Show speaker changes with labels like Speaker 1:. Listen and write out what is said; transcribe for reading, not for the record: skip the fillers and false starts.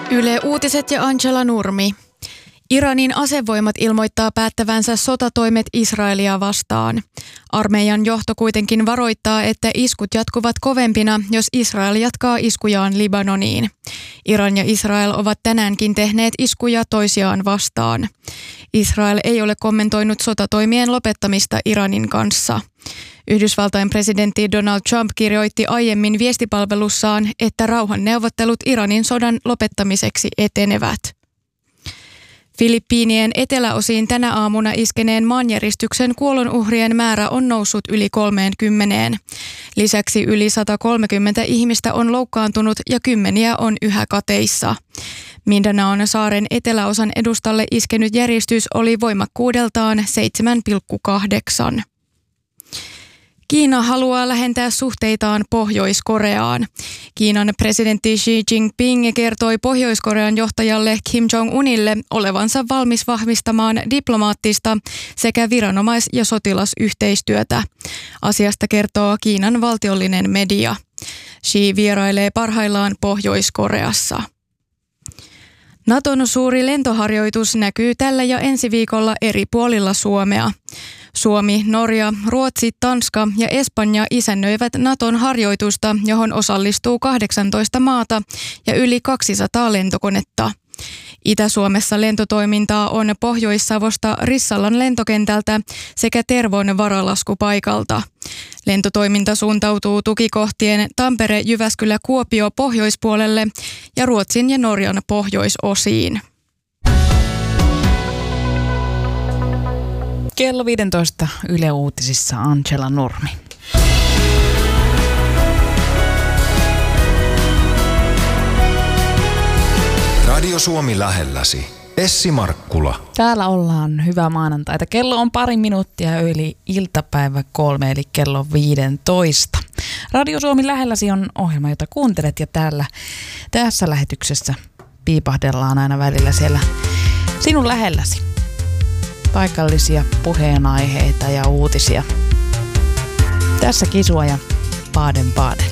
Speaker 1: Yle Uutiset ja Angela Nurmi. Iranin asevoimat ilmoittaa päättävänsä sotatoimet Israelia vastaan. Armeijan johto kuitenkin varoittaa, että iskut jatkuvat kovempina, jos Israel jatkaa iskujaan Libanoniin. Iran ja Israel ovat tänäänkin tehneet iskuja toisiaan vastaan. Israel ei ole kommentoinut sotatoimien lopettamista Iranin kanssa. Yhdysvaltain presidentti Donald Trump kirjoitti aiemmin viestipalvelussaan, että rauhanneuvottelut Iranin sodan lopettamiseksi etenevät. Filippiinien eteläosiin tänä aamuna iskeneen maanjäristyksen kuolonuhrien määrä on noussut yli 30. Lisäksi yli 130 ihmistä on loukkaantunut ja kymmeniä on yhä kateissa. Mindanaon saaren eteläosan edustalle iskenyt järjestys oli voimakkuudeltaan 7,8. Kiina haluaa lähentää suhteitaan Pohjois-Koreaan. Kiinan presidentti Xi Jinping kertoi Pohjois-Korean johtajalle Kim Jong-unille olevansa valmis vahvistamaan diplomaattista sekä viranomais- ja sotilasyhteistyötä. Asiasta kertoo Kiinan valtiollinen media. Xi vierailee parhaillaan Pohjois-Koreassa. Naton suuri lentoharjoitus näkyy tällä ja ensi viikolla eri puolilla Suomea. Suomi, Norja, Ruotsi, Tanska ja Espanja isännöivät Naton harjoitusta, johon osallistuu 18 maata ja yli 200 lentokonetta. Itä-Suomessa lentotoimintaa on Pohjois-Savosta Rissalan lentokentältä sekä Tervon varalaskupaikalta. Lentotoiminta suuntautuu tukikohtien Tampere, Jyväskylä, Kuopio pohjoispuolelle ja Ruotsin ja Norjan pohjoisosiin.
Speaker 2: Kello 15 Yle Uutisissa Angela Nurmi.
Speaker 3: Radio Suomi lähelläsi. Essi Markkula.
Speaker 2: Täällä ollaan hyvää maanantaita. Kello on pari minuuttia yli iltapäivä 3, eli kello 15. Radio Suomi lähelläsi on ohjelma, jota kuuntelet, ja tässä lähetyksessä piipahdellaan aina välillä siellä sinun lähelläsi. Paikallisia puheenaiheita ja uutisia. Tässä Kisua ja Baden-Baden.